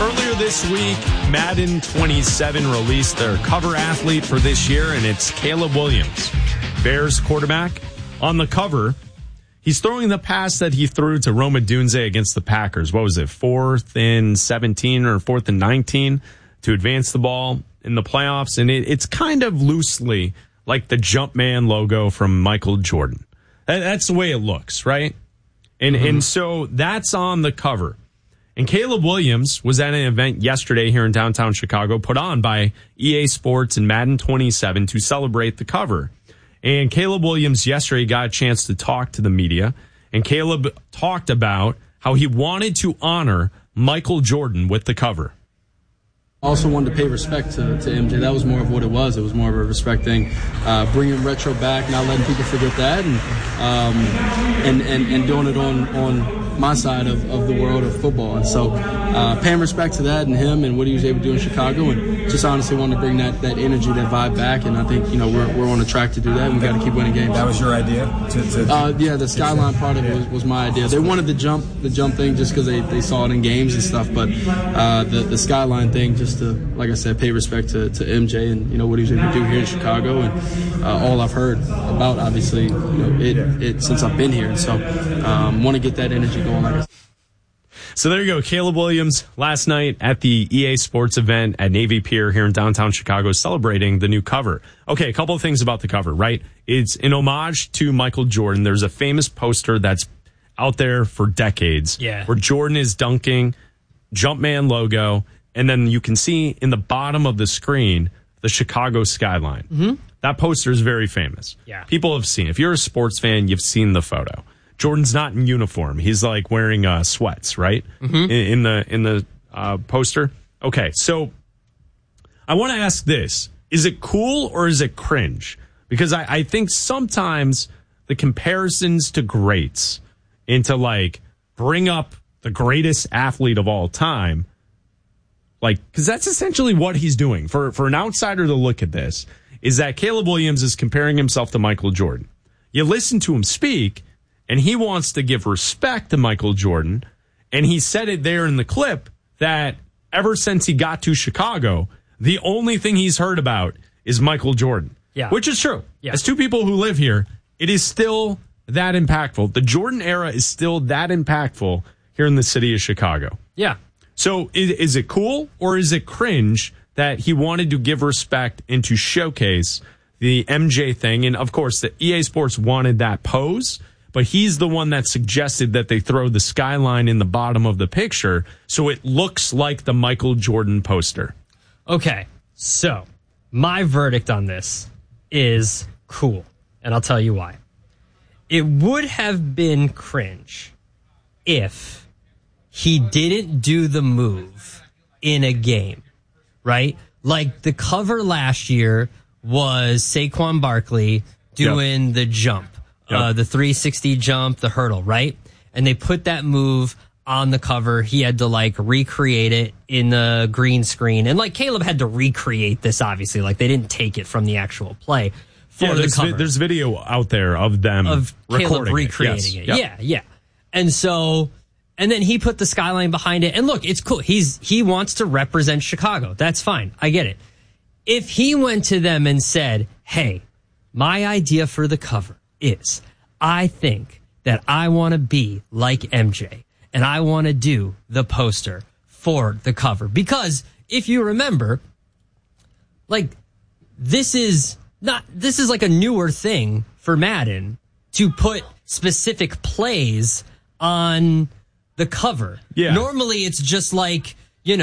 Earlier this week, Madden 27 released their cover athlete for this year, and it's Caleb Williams, Bears quarterback. On the cover, he's throwing the pass that he threw to Rome Odunze against the Packers. What was it, 4th and 17 or 4th and 19 to advance the ball in the playoffs? And it's kind of loosely like the Jumpman logo from Michael Jordan. That's the way it looks, right? And so that's on the cover. And Caleb Williams was at an event yesterday here in downtown Chicago put on by EA Sports and Madden 27 to celebrate the cover. And Caleb Williams yesterday got a chance to talk to the media. And Caleb talked about how he wanted to honor Michael Jordan with the cover. I also wanted to pay respect to MJ. That was more of what it was. It was more of a respect thing, bringing retro back, not letting people forget that, and doing it on my side of the world of football. And so paying respect to that and him and what he was able to do in Chicago, and just honestly wanted to bring that energy, that vibe back. And I think we're on a track to do that. And we got to keep winning games. That was your idea? Yeah, the skyline part of it was my idea. They wanted the jump thing just because they saw it in games and stuff, but the skyline thing just to, like I said, pay respect to MJ and what he was able to do here in Chicago, and all I've heard about, obviously, it since I've been here. And so want to get that energy going, like I said. So there you go. Caleb Williams last night at the EA Sports event at Navy Pier here in downtown Chicago, celebrating the new cover. Okay, a couple of things about the cover, right? It's an homage to Michael Jordan. There's a famous poster that's out there for decades where Jordan is dunking, Jumpman logo, and then you can see in the bottom of the screen the Chicago skyline. Mm-hmm. That poster is very famous. Yeah. People have seen it. If you're a sports fan, you've seen the photo. Jordan's not in uniform. He's like wearing sweats, right? Mm-hmm. In the poster. Okay, so I want to ask this. Is it cool or is it cringe? Because I think sometimes the comparisons to greats and to like bring up the greatest athlete of all time, like, because that's essentially what he's doing. For an outsider to look at this, is that Caleb Williams is comparing himself to Michael Jordan. You listen to him speak, and he wants to give respect to Michael Jordan, and he said it there in the clip that ever since he got to Chicago, the only thing he's heard about is Michael Jordan. Yeah. Which is true. Yeah. As two people who live here, it is still that impactful. The Jordan era is still that impactful here in the city of Chicago. Yeah. So is it cool or is it cringe that he wanted to give respect and to showcase the MJ thing? And, of course, the EA Sports wanted that pose, but he's the one that suggested that they throw the skyline in the bottom of the picture so it looks like the Michael Jordan poster. Okay, so my verdict on this is cool, and I'll tell you why. It would have been cringe if he didn't do the move in a game, right? Like the cover last year was Saquon Barkley doing the jump, the 360 jump, the hurdle, right? And they put that move on the cover. He had to like recreate it in the green screen. And like Caleb had to recreate this, obviously. Like they didn't take it from the actual play for the cover. There's video out there of them of Caleb recreating it. Yep. Yeah. And so... And then he put the skyline behind it. And look, it's cool. He wants to represent Chicago. That's fine. I get it. If he went to them and said, hey, my idea for the cover is I think that I want to be like MJ and I want to do the poster for the cover. Because if you remember, like this is like a newer thing for Madden to put specific plays on the cover. Yeah. Normally it's just like,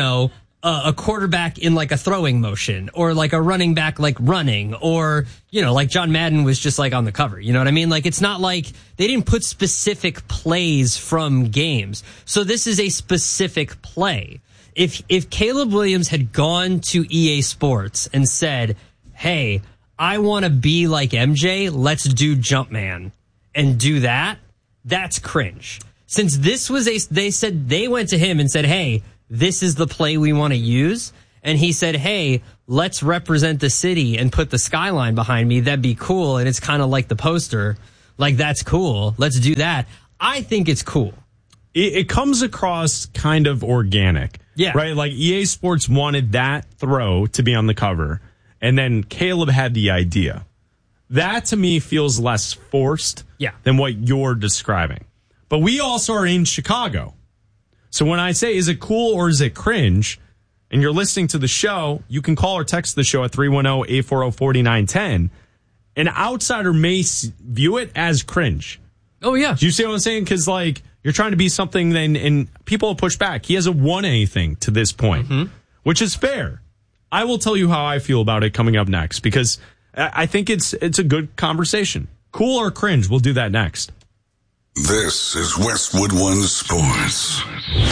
a quarterback in like a throwing motion or like a running back like running or, like John Madden was just like on the cover. You know what I mean? Like it's not like they didn't put specific plays from games. So this is a specific play. If Caleb Williams had gone to EA Sports and said, hey, I want to be like MJ, let's do Jumpman and do that, that's cringe. Since this was they went to him and said, hey, this is the play we want to use. And he said, hey, let's represent the city and put the skyline behind me. That'd be cool. And it's kind of like the poster. Like, that's cool. Let's do that. I think it's cool. It comes across kind of organic. Yeah. Right? Like EA Sports wanted that throw to be on the cover, and then Caleb had the idea. That to me feels less forced than what you're describing. But we also are in Chicago. So when I say, is it cool or is it cringe? And you're listening to the show, you can call or text the show at 310-840-4910. An outsider may view it as cringe. Oh, yeah. Do you see what I'm saying? Because, like, you're trying to be something, and people will push back. He hasn't won anything to this point, which is fair. I will tell you how I feel about it coming up next, because I think it's a good conversation. Cool or cringe? We'll do that next. This is Westwood One Sports.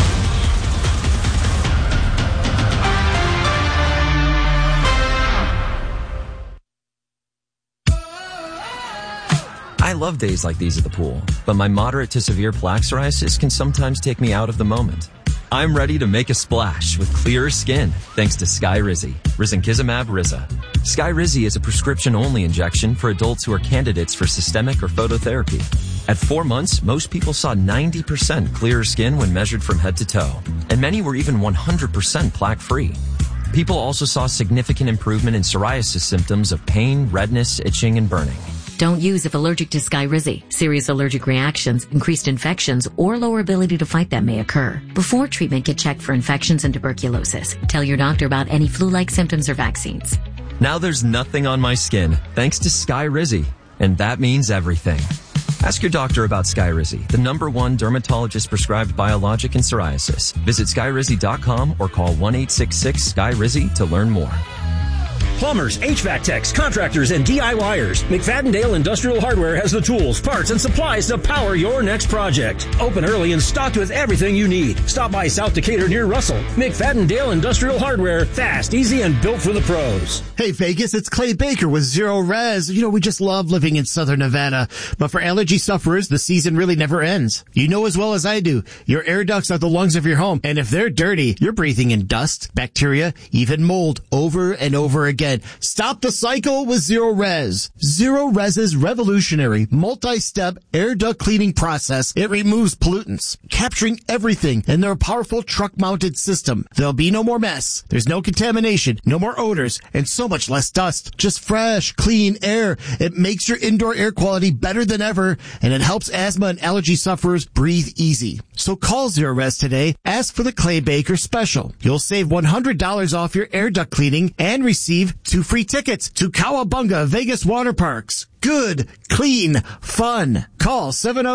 I love days like these at the pool, but my moderate to severe plaque psoriasis can sometimes take me out of the moment. I'm ready to make a splash with clearer skin thanks to Skyrizi, Risankizumab Riza. Skyrizi is a prescription-only injection for adults who are candidates for systemic or phototherapy. At 4 months, most people saw 90% clearer skin when measured from head to toe, and many were even 100% plaque-free. People also saw significant improvement in psoriasis symptoms of pain, redness, itching, and burning. Don't use if allergic to Skyrizi. Serious allergic reactions, increased infections, or lower ability to fight them may occur. Before treatment, get checked for infections and tuberculosis. Tell your doctor about any flu-like symptoms or vaccines. Now there's nothing on my skin thanks to Skyrizi, and that means everything. Ask your doctor about Skyrizi, the #1 dermatologist-prescribed biologic in psoriasis. Visit Skyrizi.com or call 1-866-SKYRIZI to learn more. Plumbers, HVAC techs, contractors, and DIYers. McFadden-Dale Industrial Hardware has the tools, parts, and supplies to power your next project. Open early and stocked with everything you need. Stop by South Decatur near Russell. McFadden-Dale Industrial Hardware. Fast, easy, and built for the pros. Hey, Vegas, it's Clay Baker with Zero Res. You know, we just love living in Southern Nevada. But for allergy sufferers, the season really never ends. You know as well as I do, your air ducts are the lungs of your home. And if they're dirty, you're breathing in dust, bacteria, even mold over and over again. Stop the cycle with Zero Res. Zero Res's revolutionary multi-step air duct cleaning process. It removes pollutants, capturing everything in their powerful truck-mounted system. There'll be no more mess. There's no contamination, no more odors, and so much less dust. Just fresh, clean air. It makes your indoor air quality better than ever, and it helps asthma and allergy sufferers breathe easy. So call Zero Res today. Ask for the Clay Baker special. You'll save $100 off your air duct cleaning and receive 2 free tickets to Cowabunga Vegas Water Parks. Good, clean, fun. Call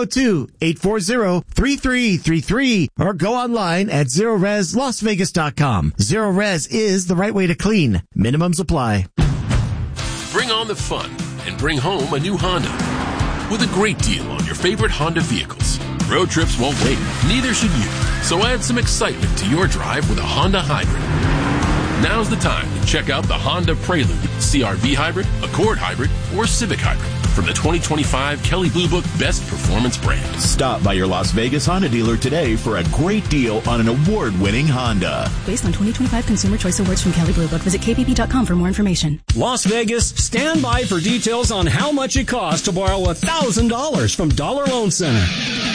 702-840-3333 or go online at ZeroResLasVegas.com. Zero Res is the right way to clean. Minimums apply. Bring on the fun and bring home a new Honda with a great deal on your favorite Honda vehicles. Road trips won't wait, neither should you. So add some excitement to your drive with a Honda Hybrid. Now's the time to check out the Honda Prelude, CR-V Hybrid, Accord Hybrid, or Civic Hybrid from the 2025 Kelley Blue Book Best Performance Brand. Stop by your Las Vegas Honda dealer today for a great deal on an award-winning Honda. Based on 2025 Consumer Choice Awards from Kelley Blue Book. Visit kpp.com for more information. Las Vegas, stand by for details on how much it costs to borrow $1,000 from Dollar Loan Center.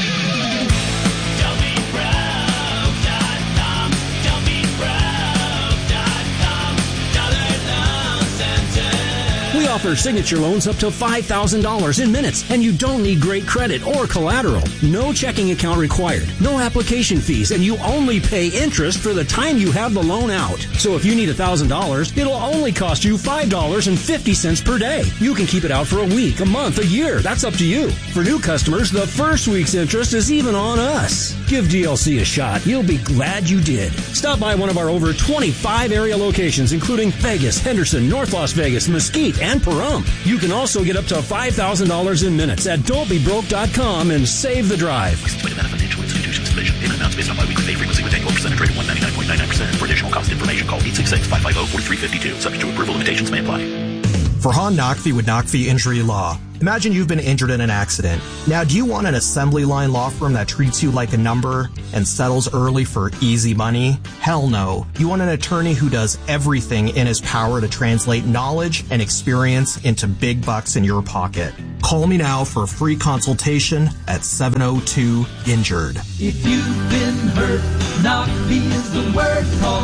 We offer signature loans up to $5,000 in minutes, and you don't need great credit or collateral. No checking account required, no application fees, and you only pay interest for the time you have the loan out. So if you need $1,000, it'll only cost you $5.50 per day. You can keep it out for a week, a month, a year. That's up to you. For new customers, the first week's interest is even on us. Give DLC a shot. You'll be glad you did. Stop by one of our over 25 area locations, including Vegas, Henderson, North Las Vegas, Mesquite, and Pahrump. You can also get up to $5,000 in minutes at don'tbebroke.com and save the drive. Licensed by Nevada Financial Institutions Division. Payment amounts based on biweekly pay frequency with annual percentage rate of 199.99%. For additional cost information, call 866-550-4352. Subject to approval, limitations may apply. Farhan Naqvi with Naqvi Injury Law. Imagine you've been injured in an accident. Now, do you want an assembly line law firm that treats you like a number and settles early for easy money? Hell no. You want an attorney who does everything in his power to translate knowledge and experience into big bucks in your pocket. Call me now for a free consultation at 702-INJURED. If you've been hurt, NOCV is the word. Call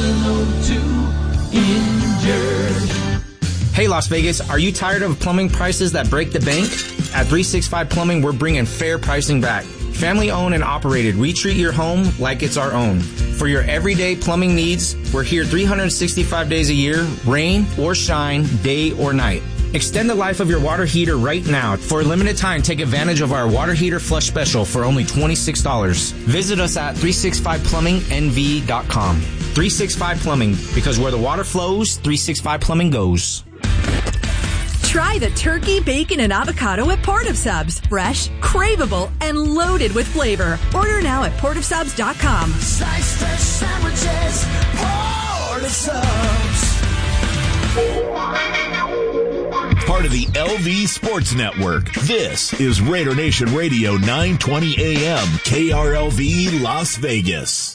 702-INJURED. Hey, Las Vegas, are you tired of plumbing prices that break the bank? At 365 Plumbing, we're bringing fair pricing back. Family owned and operated, we treat your home like it's our own. For your everyday plumbing needs, we're here 365 days a year, rain or shine, day or night. Extend the life of your water heater right now. For a limited time, take advantage of our water heater flush special for only $26. Visit us at 365plummingnv.com. 365 Plumbing, because where the water flows, 365 Plumbing goes. Try the turkey, bacon, and avocado at Port of Subs. Fresh, craveable, and loaded with flavor. Order now at portofsubs.com. Slice fresh sandwiches, Port of Subs. Part of the LV Sports Network. This is Raider Nation Radio 920 AM, KRLV Las Vegas.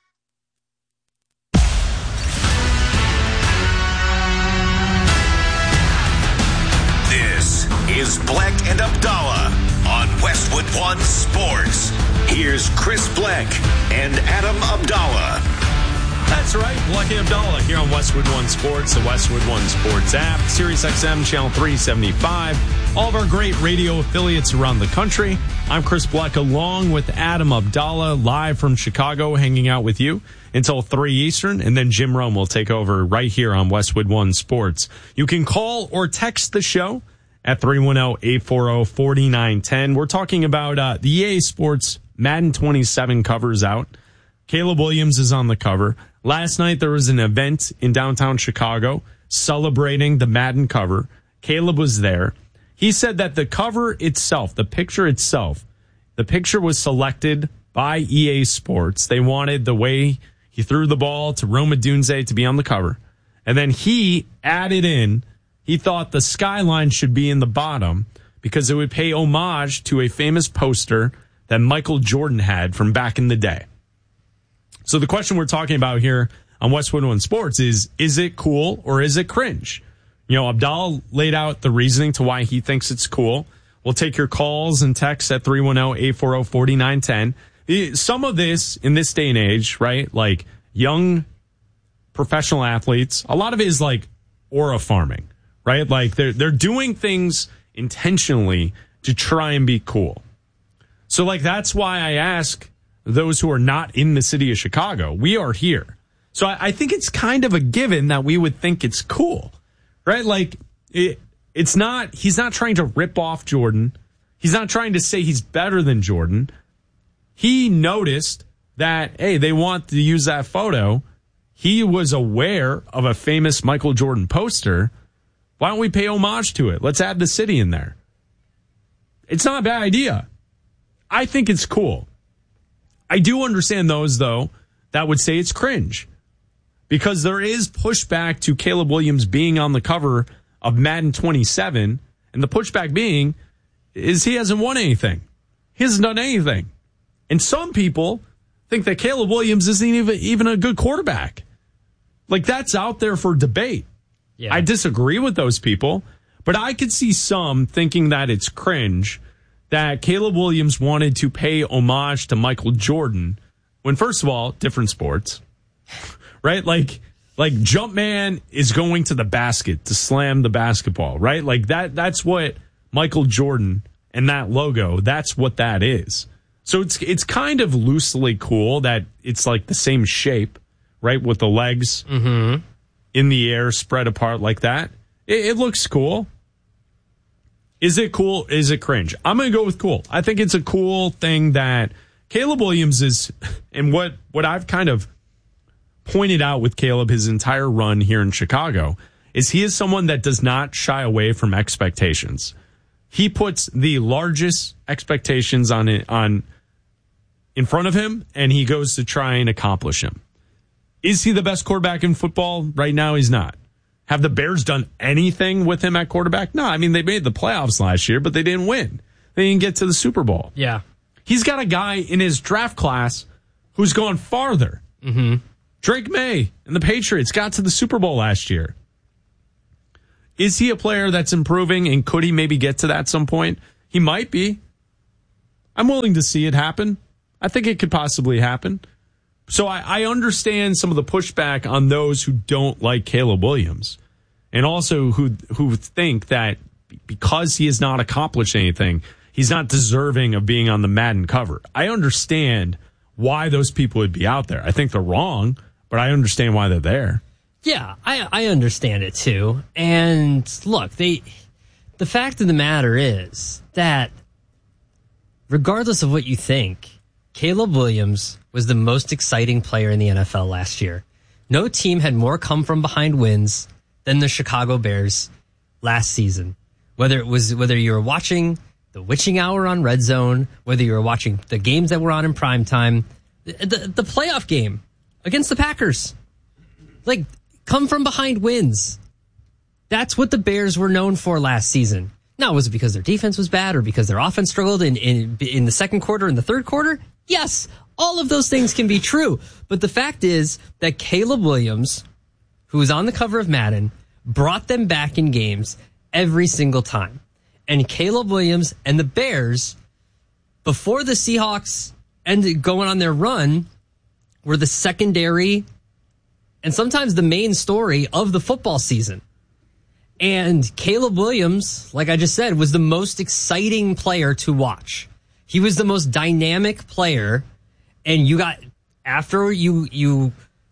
This is Bleck and Abdallah on Westwood One Sports. Here's Chris Bleck and Adam Abdallah. That's right, Bleck and Abdallah here on Westwood One Sports, the Westwood One Sports app, Sirius XM, channel 375, all of our great radio affiliates around the country. I'm Chris Bleck along with Adam Abdallah, live from Chicago, hanging out with you until 3 Eastern, and then Jim Rome will take over right here on Westwood One Sports. You can call or text the show at 310-840-4910. We're talking about the EA Sports Madden 27 covers out. Caleb Williams is on the cover. Last night there was an event in downtown Chicago celebrating the Madden cover. Caleb was there. He said that the cover itself, the picture itself, the picture was selected by EA Sports. They wanted the way he threw the ball to Rome Odunze to be on the cover. And then he added in, he thought the skyline should be in the bottom because it would pay homage to a famous poster that Michael Jordan had from back in the day. So the question we're talking about here on Westwood One Sports is it cool or is it cringe? You know, Abdal laid out the reasoning to why he thinks it's cool. We'll take your calls and texts at 310-840-4910. Some of this in this day and age, right? Like young professional athletes, a lot of it is like aura farming, right? Like they're doing things intentionally to try and be cool. So like that's why I ask those who are not in the city of Chicago, we are here. So I think it's kind of a given that we would think it's cool, right? Like it's not, he's not trying to rip off Jordan. He's not trying to say he's better than Jordan. He noticed that, hey, they want to use that photo. He was aware of a famous Michael Jordan poster. Why don't we pay homage to it? Let's add the city in there. It's not a bad idea. I think it's cool. I do understand those, though, that would say it's cringe because there is pushback to Caleb Williams being on the cover of Madden 27, and the pushback being is he hasn't won anything. He hasn't done anything. And some people think that Caleb Williams isn't even a good quarterback. Like, that's out there for debate. Yeah. I disagree with those people, but I could see some thinking that it's cringe that Caleb Williams wanted to pay homage to Michael Jordan when, first of all, different sports, right? Like Jumpman is going to the basket to slam the basketball, right? Like that's what Michael Jordan and that logo, that's what that is. So it's kind of loosely cool that it's like the same shape, right? With the legs in the air spread apart like that. It looks cool. Is it cool? Is it cringe? I'm going to go with cool. I think it's a cool thing that Caleb Williams is, and what I've kind of pointed out with Caleb his entire run here in Chicago is he is someone that does not shy away from expectations. He puts the largest expectations on in front of him, and he goes to try and accomplish them. Is he the best quarterback in football? Right now, he's not. Have the Bears done anything with him at quarterback? No, I mean, they made the playoffs last year, but they didn't win. They didn't get to the Super Bowl. Yeah. He's got a guy in his draft class who's gone farther. Drake May and the Patriots got to the Super Bowl last year. Is he a player that's improving, and could he maybe get to that at some point? He might be. I'm willing to see it happen. I think it could possibly happen. So I understand some of the pushback on those who don't like Caleb Williams, and also who think that because he has not accomplished anything, he's not deserving of being on the Madden cover. I understand why those people would be out there. I think they're wrong, but I understand why they're there. Yeah, I understand it too. And look, the fact of the matter is that regardless of what you think, Caleb Williams was the most exciting player in the NFL last year. No team had more come from behind wins than the Chicago Bears last season. Whether you were watching the witching hour on Red Zone, whether you were watching the games that were on in primetime, the playoff game against the Packers, like, come from behind wins. That's what the Bears were known for last season. Now, was it because their defense was bad or because their offense struggled in the second quarter and the third quarter? Yes, all of those things can be true. But the fact is that Caleb Williams, who was on the cover of Madden, brought them back in games every single time. And Caleb Williams and the Bears, before the Seahawks ended going on their run, were the secondary and sometimes the main story of the football season. And Caleb Williams, like I just said, was the most exciting player to watch. He was the most dynamic player. And you got, after the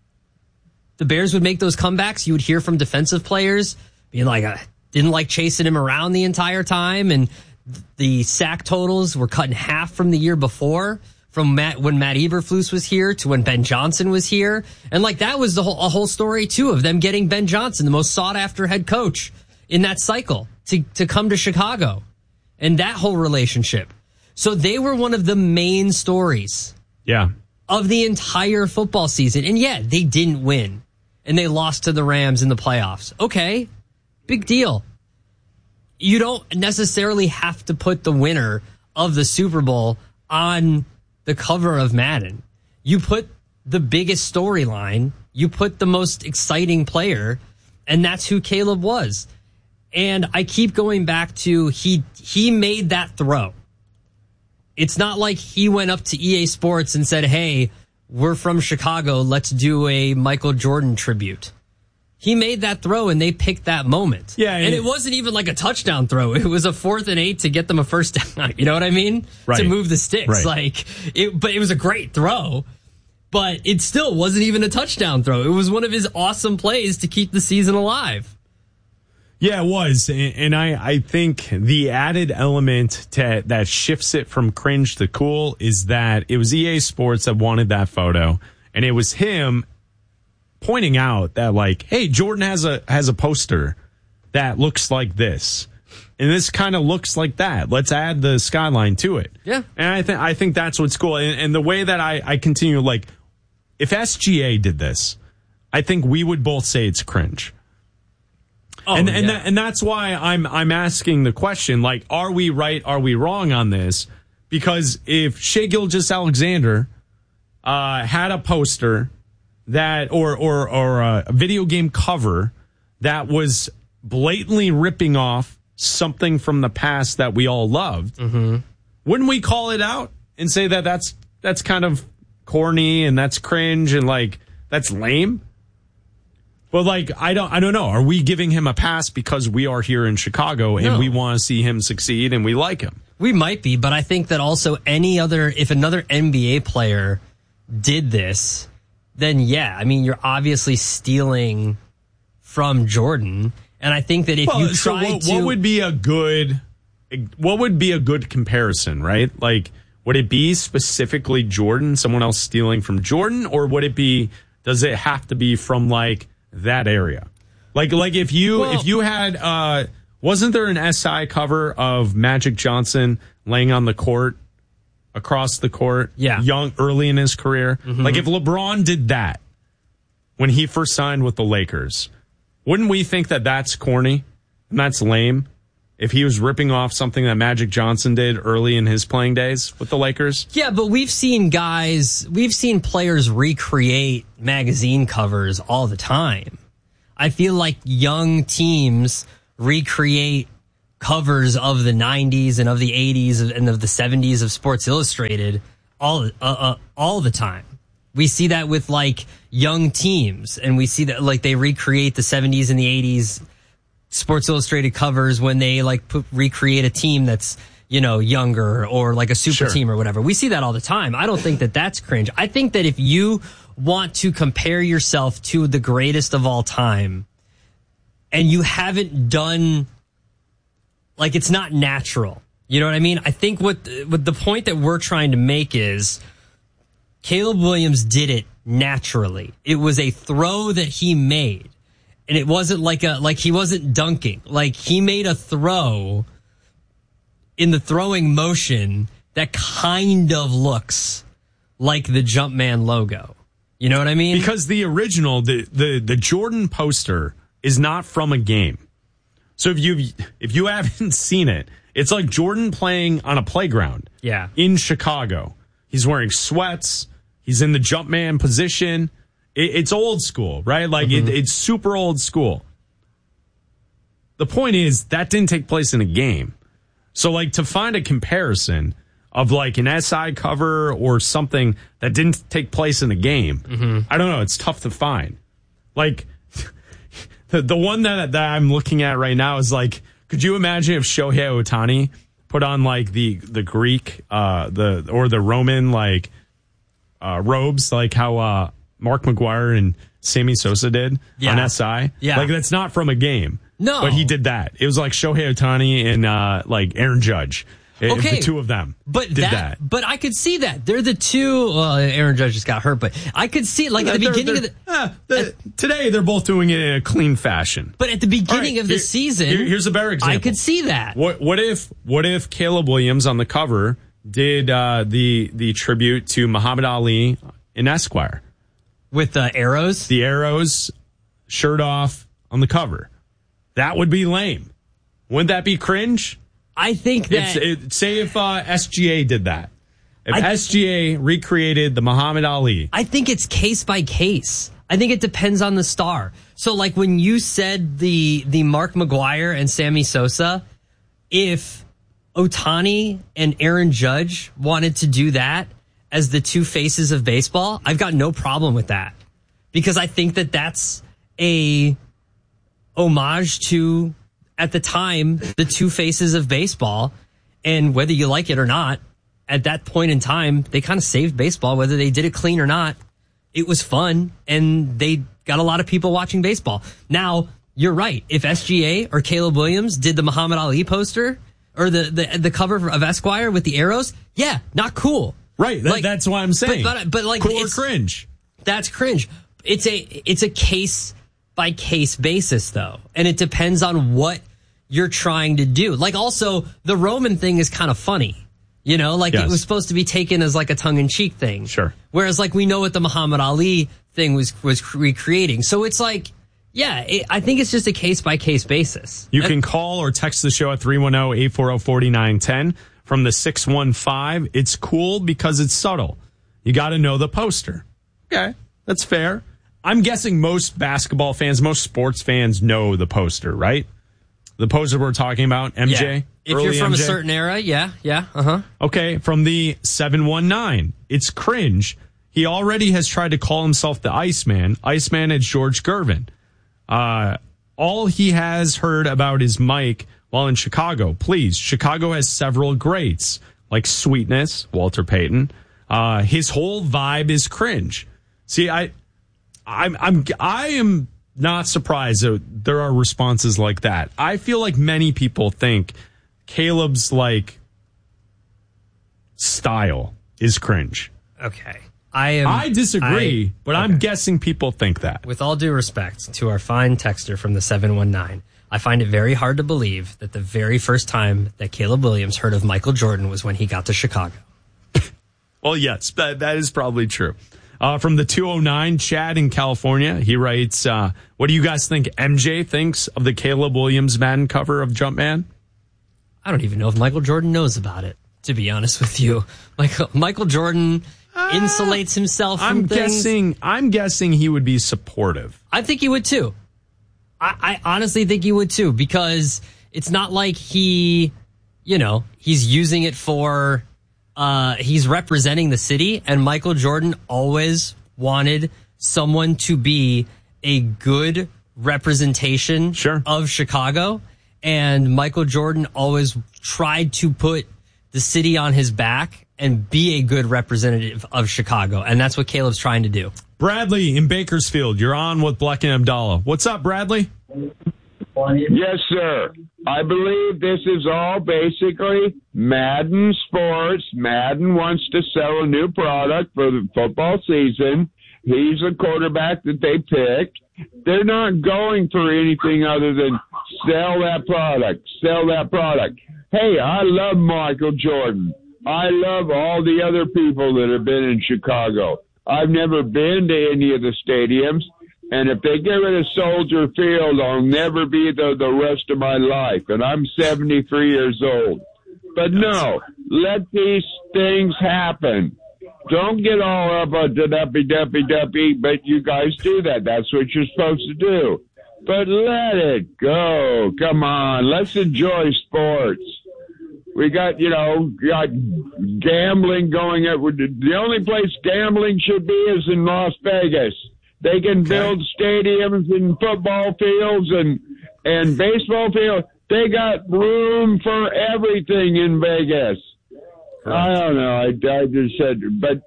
Bears would make those comebacks, you would hear from defensive players being like, I didn't like chasing him around the entire time. And the sack totals were cut in half from the year before, from when Matt Eberflus was here to when Ben Johnson was here. And like, that was a whole story too, of them getting Ben Johnson, the most sought after head coach in that cycle, to come to Chicago, and that whole relationship. So they were one of the main stories of the entire football season. And yet they didn't win, and they lost to the Rams in the playoffs. Okay, big deal. You don't necessarily have to put the winner of the Super Bowl on the cover of Madden. You put the biggest storyline, you put the most exciting player, and that's who Caleb was. And I keep going back to he made that throw. It's not like he went up to EA Sports and said, hey, we're from Chicago, let's do a Michael Jordan tribute. He made that throw, and they picked that moment. Yeah, and it wasn't even like a touchdown throw. It was a 4th and 8 to get them a first down. You know what I mean? Right. To move the sticks. Right. But it was a great throw, but it still wasn't even a touchdown throw. It was one of his awesome plays to keep the season alive. Yeah, it was. And I think the added element that shifts it from cringe to cool is that it was EA Sports that wanted that photo, and it was him pointing out that, like, hey, Jordan has a poster that looks like this, and this kind of looks like that. Let's add the skyline to it. Yeah, and I think that's what's cool. And the way that I continue, like, if SGA did this, I think we would both say it's cringe. Oh, and that's why I'm asking the question, like, are we right? Are we wrong on this? Because if Shai Gilgeous-Alexander had a poster that or a video game cover that was blatantly ripping off something from the past that we all loved, wouldn't we call it out and say that that's kind of corny and that's cringe and, like, that's lame? But, like, I don't know. Are we giving him a pass because we are here in Chicago and we want to see him succeed and we like him? We might be, but I think that also if another NBA player did this, then yeah, I mean, you're obviously stealing from Jordan. And I think that if you try to, what would be a good comparison, right? Like, would it be specifically Jordan, someone else stealing from Jordan, or does it have to be from, like, that area? Like if you had wasn't there an SI cover of Magic Johnson laying on the court, across the court, early in his career? Like, if LeBron did that when he first signed with the Lakers, wouldn't we think that that's corny and that's lame if he was ripping off something that Magic Johnson did early in his playing days with the Lakers? Yeah, but we've seen players recreate magazine covers all the time. I feel like young teams recreate covers of the 90s and of the 80s and of the 70s of Sports Illustrated all the time. We see that with like young teams, and we see that like they recreate the 70s and the 80s Sports Illustrated covers when they like recreate a team that's, you know, younger or like a super team or whatever. We see that all the time. I don't think that that's cringe. I think that if you want to compare yourself to the greatest of all time and you haven't done, like, it's not natural. You know what I mean? I think what the point that we're trying to make is Caleb Williams did it naturally. It was a throw that he made. And it wasn't like he wasn't dunking. Like, he made a throw in the throwing motion that kind of looks like the Jumpman logo. You know what I mean? Because the original, the Jordan poster is not from a game. So if you haven't seen it, it's like Jordan playing on a playground. Yeah. In Chicago. He's wearing sweats. He's in the Jumpman position. It's old school, right? Like, it's super old school. The point is, that didn't take place in a game. So, like, to find a comparison of, like, an SI cover or something that didn't take place in a game, I don't know. It's tough to find. Like, the one that I'm looking at right now is, like, could you imagine if Shohei Ohtani put on, like, the Greek, or the Roman, like, robes, like how Mark McGwire and Sammy Sosa did on SI? Yeah. Like, that's not from a game. No. But he did that. It was like Shohei Ohtani and, like, Aaron Judge. Okay. The two of them did that. But I could see that. They're the two. Well, Aaron Judge just got hurt, but I could see, like, at the beginning of today, they're both doing it in a clean fashion. But at the beginning of the season, here's a better example. I could see that. What if Caleb Williams on the cover did the tribute to Muhammad Ali in Esquire with the arrows? The arrows, shirt off on the cover. That would be lame. Wouldn't that be cringe? I think that... say if SGA did that. If SGA recreated the Muhammad Ali. I think it's case by case. I think it depends on the star. So, like, when you said the Mark McGwire and Sammy Sosa, if Ohtani and Aaron Judge wanted to do that as the two faces of baseball, I've got no problem with that. Because I think that that's a homage to... at the time, the two faces of baseball, and whether you like it or not, at that point in time, they kind of saved baseball, whether they did it clean or not. It was fun, and they got a lot of people watching baseball. Now, you're right. If SGA or Caleb Williams did the Muhammad Ali poster, or the cover of Esquire with the arrows, yeah, not cool. Right, that's what I'm saying. But like, cool or cringe? That's cringe. It's a case by case basis, though, and it depends on what you're trying to do. Like, also, the Roman thing is kind of funny, you know, like it was supposed to be taken as like a tongue-in-cheek thing. Sure. Whereas, like, we know what the Muhammad Ali thing was recreating. So it's like, yeah, I think it's just a case by case basis. You can call or text the show at 310-840-4910 from the 615. It's cool because it's subtle. You got to know the poster. Okay, that's fair. I'm guessing most basketball fans, most sports fans know the poster, right? The poster we're talking about, MJ. Yeah. If you're from a certain era, yeah. Okay, from the 719, it's cringe. He already has tried to call himself the Iceman. Iceman is George Gervin. All he has heard about is Mike while in Chicago. Please, Chicago has several greats, like Sweetness, Walter Payton. His whole vibe is cringe. See, I am not surprised that there are responses like that. I feel like many people think Caleb's like style is cringe. Okay. I disagree, but I'm guessing people think that. With all due respect to our fine texter from the 719, I find it very hard to believe that the very first time that Caleb Williams heard of Michael Jordan was when he got to Chicago. Well, yes, that is probably true. From the 209, Chad in California, he writes, what do you guys think MJ thinks of the Caleb Williams Madden cover of Jumpman? I don't even know if Michael Jordan knows about it, to be honest with you. Michael Jordan insulates himself from things. I'm guessing he would be supportive. I think he would too. I honestly think he would too, because it's not like he's using it for, he's representing the city, and Michael Jordan always wanted someone to be a good representation of Chicago. And Michael Jordan always tried to put the city on his back and be a good representative of Chicago. And that's what Caleb's trying to do. Bradley in Bakersfield, you're on with Bleck and Abdallah. What's up, Bradley? Yes, sir. I believe this is all basically Madden Sports. Madden wants to sell a new product for the football season. He's a quarterback that they picked. They're not going for anything other than sell that product, sell that product. Hey, I love Michael Jordan. I love all the other people that have been in Chicago. I've never been to any of the stadiums, and if they get rid of Soldier Field, I'll never be there the rest of my life, and I'm 73 years old. But no, let these things happen. Don't get all up on the duppy, but you guys do that. That's what you're supposed to do. But let it go. Come on, let's enjoy sports. We got, gambling going at. The only place gambling should be is in Las Vegas. They can build stadiums and football fields and baseball fields. They got room for everything in Vegas. I don't know. I just said, but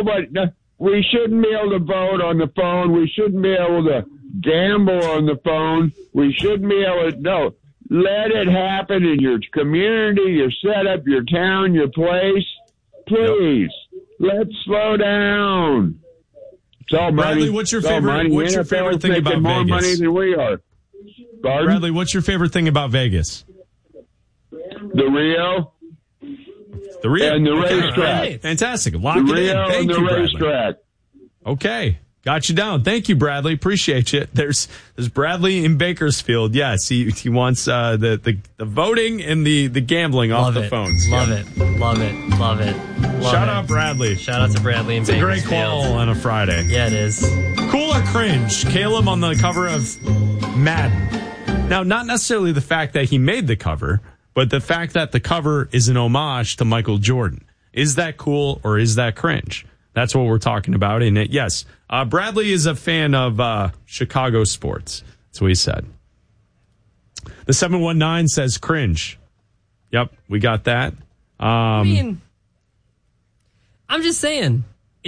we shouldn't be able to vote on the phone. We shouldn't be able to gamble on the phone. We shouldn't be able to, no. Let it happen in your community, your setup, your town, your place. Please, let's slow down. It's all money. Bradley, what's your favorite thing about more Vegas? Money than we are. Pardon? Bradley, what's your favorite thing about Vegas? The Rio. The Rio. And the racetrack. Right. Fantastic. Lock it in. Thank you, racetrack. Okay. Got you down. Thank you, Bradley. Appreciate you. There's Bradley in Bakersfield. Yes, he wants the voting and the gambling off the phones. Love it. Shout out Bradley. Shout out to Bradley in Bakersfield. It's a great call on a Friday. Yeah, it is. Cool or cringe? Caleb on the cover of Madden. Now, not necessarily the fact that he made the cover, but the fact that the cover is an homage to Michael Jordan. Is that cool or is that cringe? That's what we're talking about. And yes, Bradley is a fan of Chicago sports. That's what he said. The 719 says cringe. Yep, we got that. I mean, I'm just saying,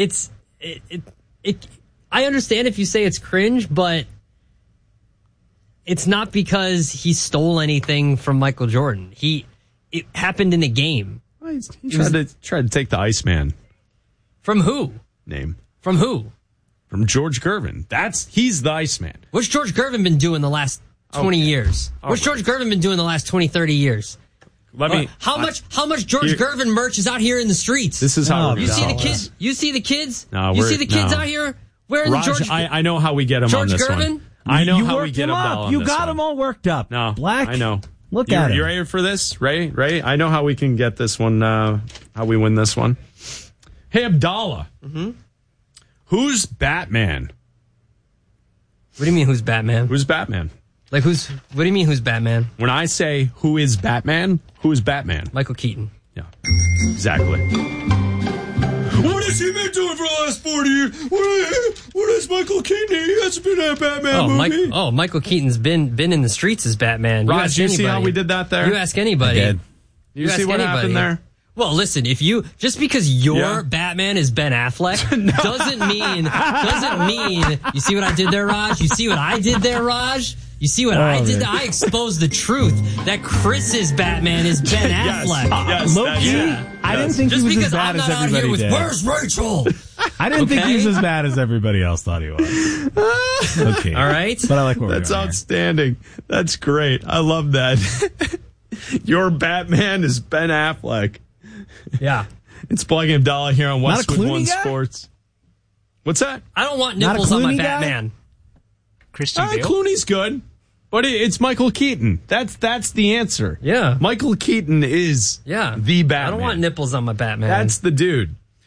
I understand if you say it's cringe, but it's not because he stole anything from Michael Jordan. It happened in a game. He tried to take the Iceman. From who? Name. From who? From George Gervin. He's the Iceman. What's George Gervin been doing the last 20 years? What's George Gervin been doing the last 20, 30 years? How much George Gervin merch is out here in the streets? This is how you see the kids. You see the kids. You see the kids out here wearing Raj, the George. I know how we get them on this Gervin? one. I know how we get them on You this got one. them all worked up. No, Black. I know. Look at it. You ready for this? Right? I know how we can get this one. How we win this one. Hey, Abdallah. Mm-hmm. Who's Batman? What do you mean, who's Batman? Who's Batman? Like, what do you mean, who's Batman? When I say who is Batman, who is Batman? Michael Keaton. Yeah, exactly. What has he been doing for the last 40 years? What is Michael Keaton? He hasn't been in a Batman movie. Michael Keaton's been in the streets as Batman. Raj, you see how we did that there? You ask anybody. I did. You see what happened there? Well, listen, just because your Batman is Ben Affleck doesn't mean you see what I did there, Raj? You see what I did there, Raj? You see what I did? I exposed the truth that Chris's Batman is Ben Affleck. Yes, low-key, I didn't think he was as bad as everybody did. Where's Rachel? I didn't think he was as bad as everybody else thought he was. Okay. All right. But I like what That's outstanding. That's great. I love that. Your Batman is Ben Affleck. Yeah. It's Bleck and Abdallah here on Westwood One Sports. What's that? I don't want nipples on my Batman. Christian Bale? Clooney's good. But it's Michael Keaton. That's the answer. Yeah. Michael Keaton is the Batman. I don't want nipples on my Batman. That's the dude.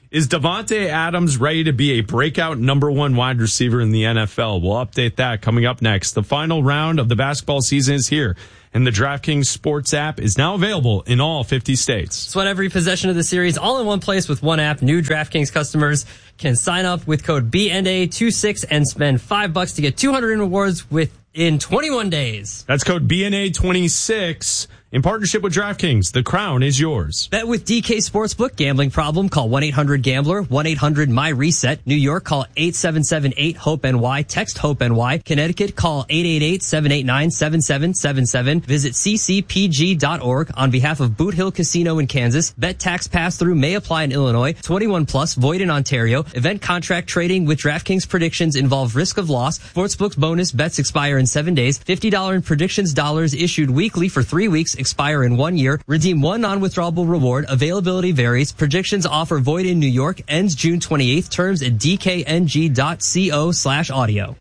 Is Davante Adams ready to be a breakout number one wide receiver in the NFL? We'll update that coming up next. The final round of the basketball season is here, and the DraftKings Sports app is now available in all 50 states. Sweat every possession of the series all in one place with one app. New DraftKings customers can sign up with code BNA26 and spend $5 to get $200 in rewards within 21 days. That's code BNA26 in partnership with DraftKings. The crown is yours. Bet with DK Sportsbook. Gambling problem? Call 1-800-GAMBLER. 1-800-MY-RESET. New York, call 877-8-HOPE-NY. Text HOPE-NY. Connecticut, call 888-789-7777. Visit ccpg.org on behalf of Boot Hill Casino in Kansas. Bet tax pass-through may apply in Illinois. 21 plus, void in Ontario. Event contract trading with DraftKings predictions involve risk of loss. Sportsbook's bonus bets expire in 7 days. $50 in predictions dollars issued weekly for 3 weeks. Expire in 1 year. Redeem one non-withdrawable reward. Availability varies. Predictions offer void in New York. Ends June 28th. Terms at dkng.co/audio.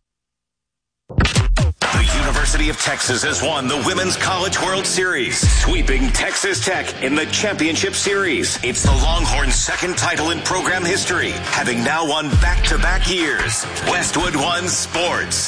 The University of Texas has won the Women's College World Series, sweeping Texas Tech in the championship series. It's the Longhorns' second title in program history, having now won back-to-back years. Westwood One Sports.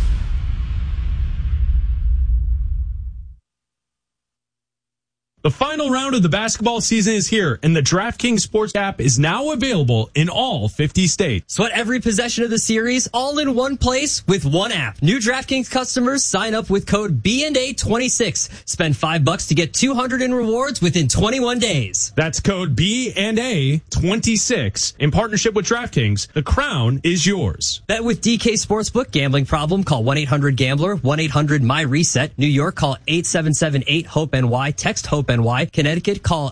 The final round of the basketball season is here, and the DraftKings Sports app is now available in all 50 states. Sweat every possession of the series all in one place with one app. New DraftKings customers sign up with code BNA26. Spend $5 to get $200 in rewards within 21 days. That's code BNA26 in partnership with DraftKings. The crown is yours. Bet with DK Sportsbook. Gambling problem? Call 1-800-GAMBLER. 1-800-MY-RESET. New York, call 877-8-HOPE-NY. Text HOPE-NY. Connecticut, call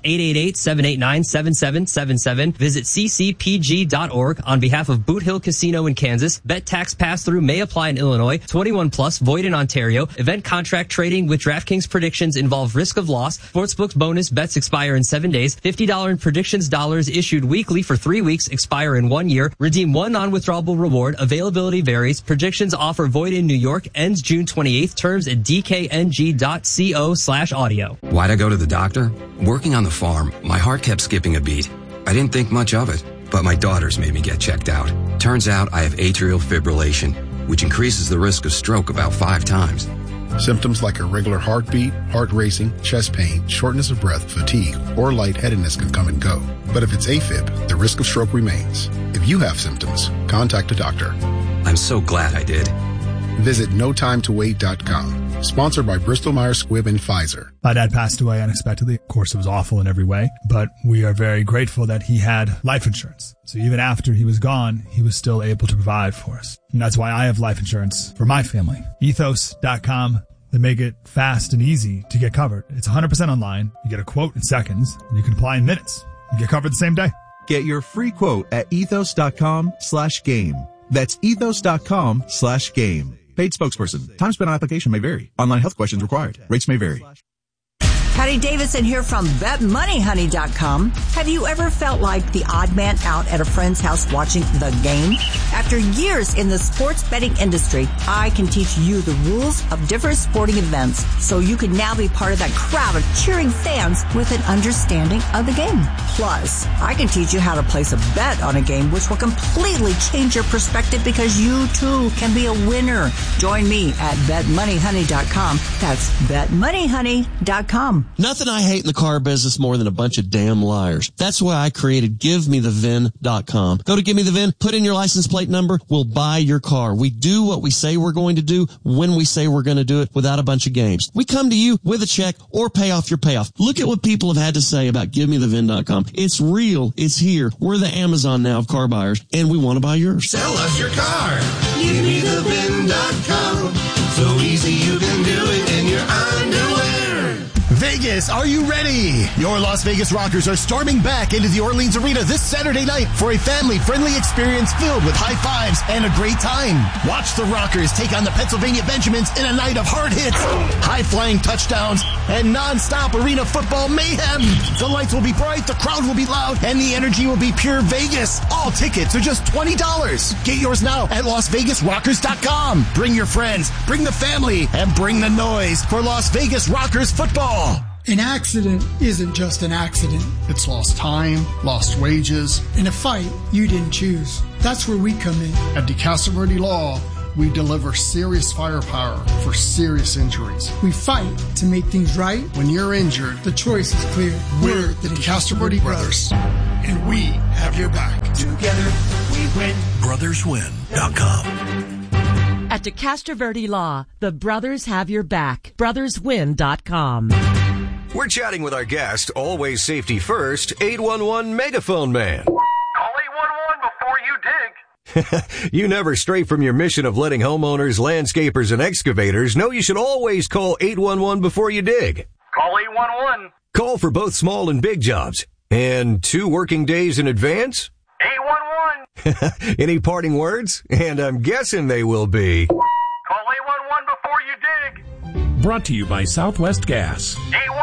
888-789-7777. Visit ccpg.org on behalf of Boot Hill Casino in Kansas. Bet tax pass-through may apply in Illinois. 21 plus, void in Ontario. Event contract trading with DraftKings predictions involve risk of loss. Sportsbook's bonus bets expire in 7 days. $50 in predictions dollars issued weekly for 3 weeks. Expire in 1 year. Redeem one non-withdrawable reward. Availability varies. Predictions offer void in New York. Ends June 28th. Terms at dkng.co/audio. Why'd I go to the doctor? Working on the farm, my heart kept skipping a beat. I didn't think much of it, but my daughters made me get checked out. Turns out I have atrial fibrillation, which increases the risk of stroke about 5 times. Symptoms like irregular heartbeat, heart racing, chest pain, shortness of breath, fatigue, or lightheadedness can come and go. But if it's AFib, the risk of stroke remains. If you have symptoms, contact a doctor. I'm so glad I did. Visit NoTimeToWait.com. Sponsored by Bristol-Myers Squibb and Pfizer. My dad passed away unexpectedly. Of course, it was awful in every way, but we are very grateful that he had life insurance. So even after he was gone, he was still able to provide for us. And that's why I have life insurance for my family. Ethos.com. They make it fast and easy to get covered. It's 100% online. You get a quote in seconds, and you can apply in minutes. You get covered the same day. Get your free quote at ethos.com/game. That's ethos.com/game. Paid spokesperson. Time spent on application may vary. Online health questions required. Rates may vary. Patty Davidson here from BetMoneyHoney.com. Have you ever felt like the odd man out at a friend's house watching the game? After years in the sports betting industry, I can teach you the rules of different sporting events so you can now be part of that crowd of cheering fans with an understanding of the game. Plus, I can teach you how to place a bet on a game which will completely change your perspective because you too can be a winner. Join me at BetMoneyHoney.com. That's BetMoneyHoney.com. Nothing I hate in the car business more than a bunch of damn liars. That's why I created GiveMeTheVin.com. Go to Give Me the VIN, put in your license plate number, we'll buy your car. We do what we say we're going to do when we say we're going to do it without a bunch of games. We come to you with a check or pay off your payoff. Look at what people have had to say about GiveMeTheVin.com. It's real. It's here. We're the Amazon now of car buyers, and we want to buy yours. Sell us your car. GiveMeTheVin.com. So easy you can do it in your underwear. Vegas, are you ready? Your Las Vegas Rockers are storming back into the Orleans Arena this Saturday night for a family-friendly experience filled with high fives and a great time. Watch the Rockers take on the Pennsylvania Benjamins in a night of hard hits, high-flying touchdowns, and non-stop arena football mayhem. The lights will be bright, the crowd will be loud, and the energy will be pure Vegas. All tickets are just $20. Get yours now at LasVegasRockers.com. Bring your friends, bring the family, and bring the noise for Las Vegas Rockers football. An accident isn't just an accident. It's lost time, lost wages, and a fight you didn't choose. That's where we come in. At DeCastro Verde Law, we deliver serious firepower for serious injuries. We fight to make things right. When you're injured, the choice is clear. We're the DeCastro Verde Brothers, and we have your back. Together, we win. BrothersWin.com. At DeCastro Verde Law, the brothers have your back. BrothersWin.com. We're chatting with our guest, always safety first, 811 Megaphone Man. Call 811 before you dig. You never stray from your mission of letting homeowners, landscapers, and excavators know you should always call 811 before you dig. Call 811. Call for both small and big jobs. And 2 working days in advance? 811. Any parting words? And I'm guessing they will be... Call 811 before you dig. Brought to you by Southwest Gas. 811.